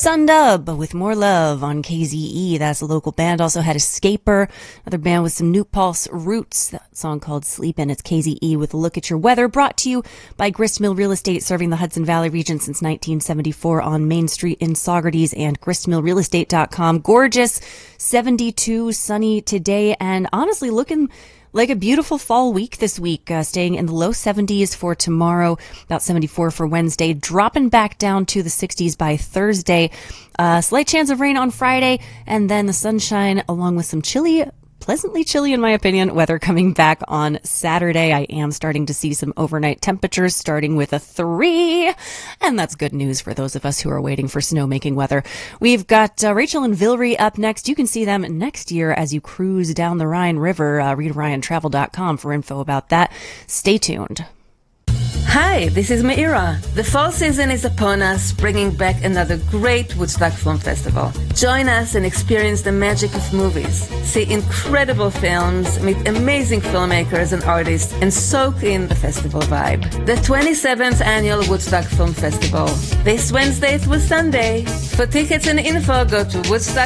Sundub with More Love on KZE. That's a local band. Also had Escaper, another band with some New Pulse roots. That song called Sleepin'. It's KZE with a Look at Your Weather, brought to you by Gristmill Real Estate, serving the Hudson Valley region since 1974 on Main Street in Saugerties, and gristmillrealestate.com. Gorgeous, 72, sunny today, and honestly looking like a beautiful fall week this week, staying in the low 70s for tomorrow, about 74 for Wednesday, dropping back down to the 60s by Thursday. Slight chance of rain on Friday, and then the sunshine along with some pleasantly chilly, in my opinion, weather coming back on Saturday. I am starting to see some overnight temperatures starting with a 3, and that's good news for those of us who are waiting for snowmaking weather. We've got Rachel and Vilry up next. You can see them next year as you cruise down the Rhine River. Read RyanTravel.com for info about that. Stay tuned. Hi, this is Meira. The fall season is upon us, bringing back another great Woodstock Film Festival. Join us and experience the magic of movies. See incredible films, meet amazing filmmakers and artists, and soak in the festival vibe. The 27th Annual Woodstock Film Festival. This Wednesday through Sunday. For tickets and info, go to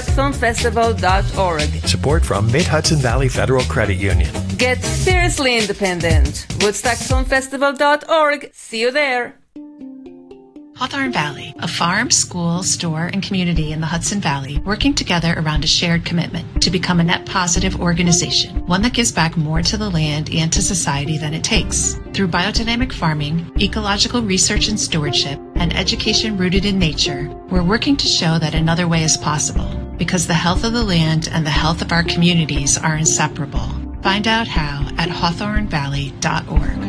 woodstockfilmfestival.org. Support from Mid-Hudson Valley Federal Credit Union. Get fiercely independent. woodstockfilmfestival.org. See you there. Hawthorne Valley, a farm, school, store, and community in the Hudson Valley working together around a shared commitment to become a net positive organization, one that gives back more to the land and to society than it takes. Through biodynamic farming, ecological research and stewardship, and education rooted in nature, we're working to show that another way is possible, because the health of the land and the health of our communities are inseparable. Find out how at hawthornevalley.org.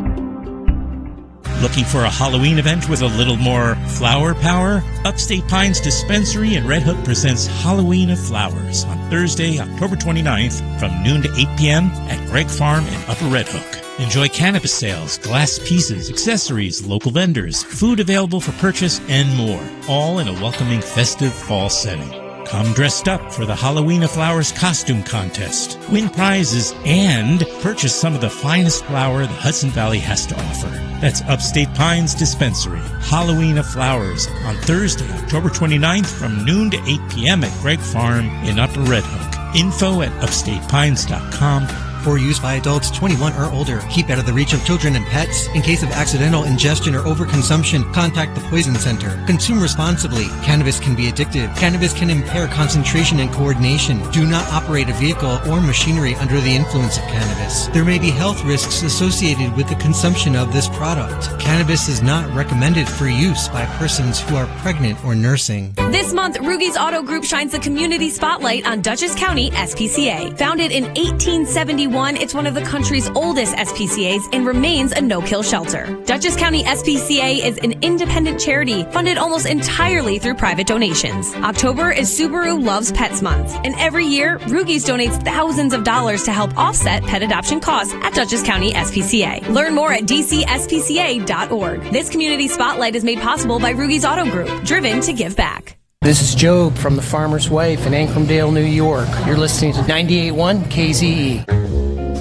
Looking for a Halloween event with a little more flower power? Upstate Pines Dispensary in Red Hook presents Halloween of Flowers on Thursday, October 29th from noon to 8 p.m. at Gregg Farm in Upper Red Hook. Enjoy cannabis sales, glass pieces, accessories, local vendors, food available for purchase, and more, all in a welcoming festive fall setting. Come dressed up for the Halloween of Flowers costume contest, win prizes, and purchase some of the finest flour the Hudson Valley has to offer. That's Upstate Pines Dispensary, Halloween of Flowers, on Thursday, October 29th from noon to 8 p.m. at Gregg Farm in Upper Red Hook. Info at upstatepines.com. For use by adults 21 or older. Keep out of the reach of children and pets. In case of accidental ingestion or overconsumption, contact the Poison Center. Consume responsibly. Cannabis can be addictive. Cannabis can impair concentration and coordination. Do not operate a vehicle or machinery under the influence of cannabis. There may be health risks associated with the consumption of this product. Cannabis is not recommended for use by persons who are pregnant or nursing. This month, Rugi's Auto Group shines the community spotlight on Dutchess County SPCA. Founded in 1871, it's one of the country's oldest SPCAs and remains a no-kill shelter. Dutchess County SPCA is an independent charity funded almost entirely through private donations. October is Subaru Loves Pets Month, and every year, Rugi's donates thousands of dollars to help offset pet adoption costs at Dutchess County SPCA. Learn more at dcspca.org. This community spotlight is made possible by Rugi's Auto Group, driven to give back. This is Job from The Farmer's Wife in Ancrumdale, New York. You're listening to 98.1 KZE.